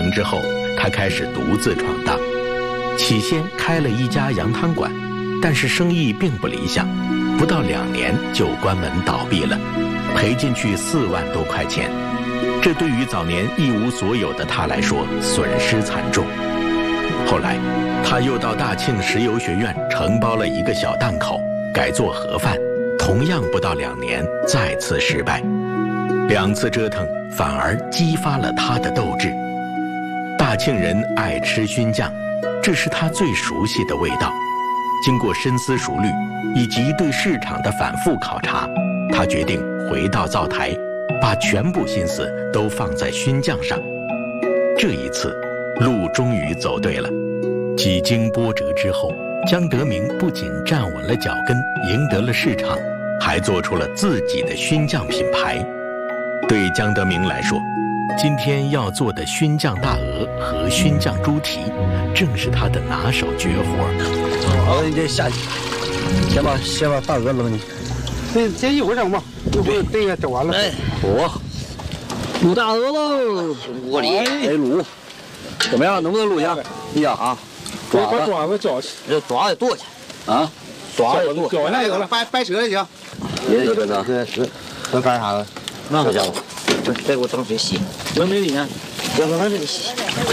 成之后，他开始独自闯荡。起先开了一家洋汤馆，但是生意并不理想，不到2年就关门倒闭了，赔进去4万多块钱。这对于早年一无所有的他来说，损失惨重。后来，他又到大庆石油学院承包了一个小档口，改做盒饭，同样不到2年，再次失败。2次折腾，反而激发了他的斗志。大庆人爱吃熏酱，这是他最熟悉的味道。经过深思熟虑，以及对市场的反复考察，他决定回到灶台，把全部心思都放在熏酱上。这一次，路终于走对了。几经波折之后，江德明不仅站稳了脚跟，赢得了市场，还做出了自己的熏酱品牌。对江德明来说，今天要做的熏酱大鹅和熏酱猪蹄，正是他的拿手绝活。 好，你这下去，先把大鹅扔进去。 先一会儿整吧，一会儿这个整完了。 哎，卤大鹅喽，锅里得卤，怎么样？能不能卤下？一样啊。 把爪子绞， 这爪子剁去啊，爪子剁， 绞那个了， 掰折也行。 也行的， 对，是，能掰啥了？ 那可家伙，这给我等水洗，我没理呢，要不然这里洗。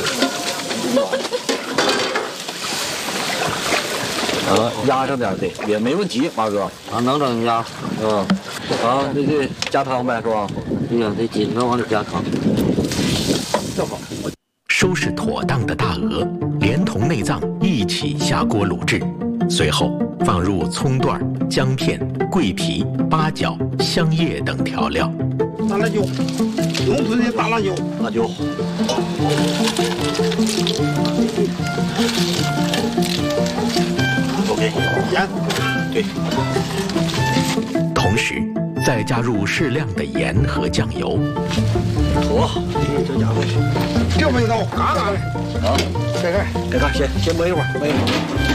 压上点对，也没问题，马哥啊，能整一下。 这加汤呗，是吧？ 对呀，得紧着往里加汤。 正好。 收拾妥当的大鹅，连同内脏一起下锅卤制，随后放入葱段、姜片、桂皮、八角、香叶等调料。 大辣椒，农村的大辣椒。 辣椒。OK， 盐。 对。 同时，再加入适量的盐和酱油。 妥，这家伙， 这味道嘎嘎的。 啊， 盖盖， 先焖一会儿，焖一会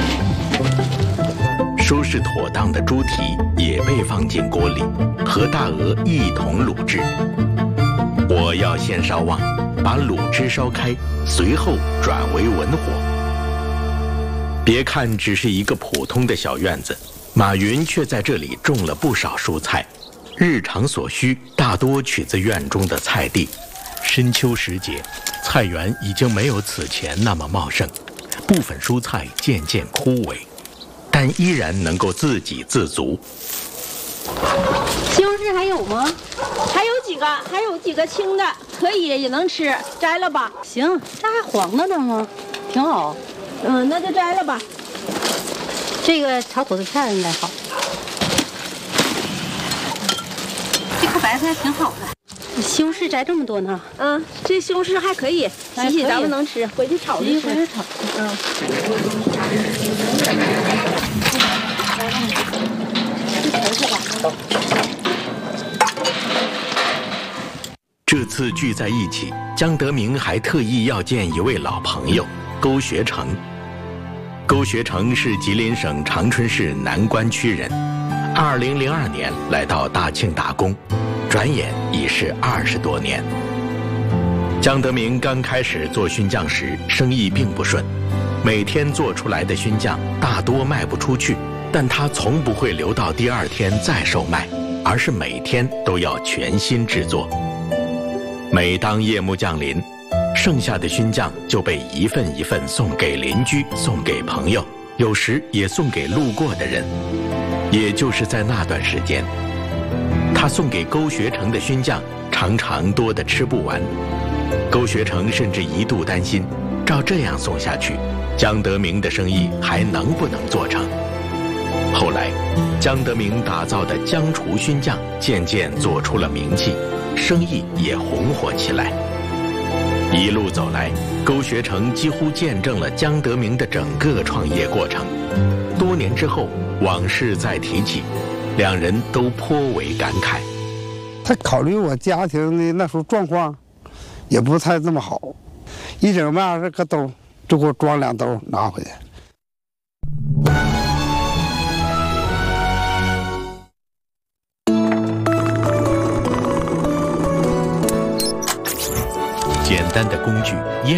儿。收拾妥当的猪蹄也被放进锅里，和大鹅一同卤制。火要先烧旺，把卤汁烧开，随后转为文火。别看只是一个普通的小院子，马云却在这里种了不少蔬菜。日常所需大多取自院中的菜地。深秋时节，菜园已经没有此前那么茂盛，部分蔬菜渐渐枯萎，但依然能够自给自足。 西红柿还有吗？还有几个青的，可以也能吃，摘了吧。 行，那还黄的呢吗？挺好。 那就摘了吧。 这个炒土豆片应该好。这颗白菜挺好的。西红柿摘这么多呢？ 这西红柿还可以，洗咱们能吃，回去炒着吃。 回去炒。 这次聚在一起，江德明还特意要见一位老朋友勾学成。勾学成是吉林省长春市南关区人，2002年来到大庆打工，转眼已是20多年。江德明刚开始做熏酱时，生意并不顺，每天做出来的熏酱大多卖不出去，但他从不会留到第2天再售卖，而是每天都要全新制作。每当夜幕降临，剩下的熏酱就被一份一份送给邻居，送给朋友，有时也送给路过的人。也就是在那段时间，他送给勾学成的熏酱常常多得吃不完。勾学成甚至一度担心，照这样送下去，江德明的生意还能不能做成？后来，江德明打造的姜厨熏酱渐渐做出了名气，生意也红火起来。一路走来，勾学成几乎见证了江德明的整个创业过程。多年之后，往事再提起，两人都颇为感慨。 他考虑我家庭的那时候状况，也不太这么好，一整卖20个兜，就给我装2兜拿回来。 简单的工具